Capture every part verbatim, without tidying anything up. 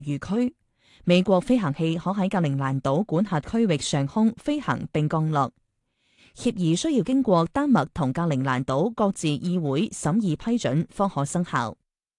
漁區。美國飛行器可喺格陵蘭島管轄區域上空飛行並降落。協議需要經過丹麥同格陵蘭島各自議會審議批准方可生效。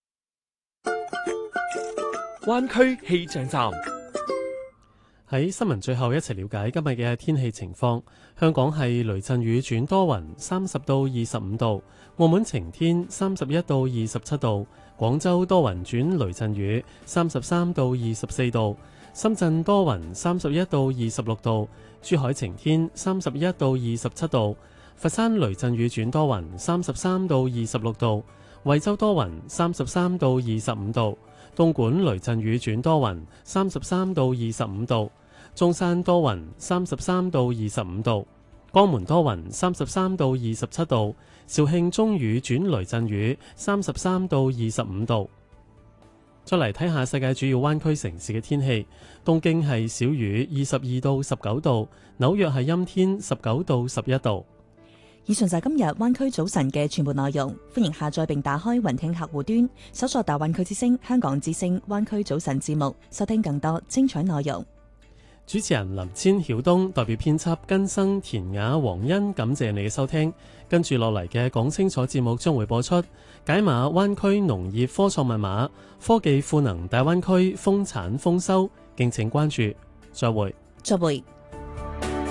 灣區氣象站。 喺新聞最後一齊了解今日嘅天氣情況。香港係雷陣雨轉多雲，三十到二十五度；澳門晴天，三十一到二十七度；廣州多雲轉雷陣雨，三十三到二十四度；深圳多雲，三十一到二十六度；珠海晴天，三十一到二十七度；佛山雷陣雨轉多雲，三十三到二十六度；惠州多雲，三十三到二十五度；東莞雷陣雨轉多雲，三十三到二十五度。中山多雲，三十三到二十五度；江門多雲，三十三到二十七度；肇慶中雨轉雷陣雨，三十三到二十五度。再嚟睇下世界主要灣區城市嘅天氣。東京係小雨，二十二到十九度；紐約係陰天，十九到十一度。 以上就係今日灣區早晨嘅全部內容。歡迎下載並打開雲聽客戶端，搜索大灣區之聲、香港之聲灣區早晨節目，收聽更多精彩內容。 主持人林千曉東代表編輯根生田雅黃欣，感謝你嘅收聽。跟住落嚟嘅講清楚節目將會播出解碼灣區農業科創密碼，科技賦能大灣區豐產豐收，敬請關注。再會。 再會。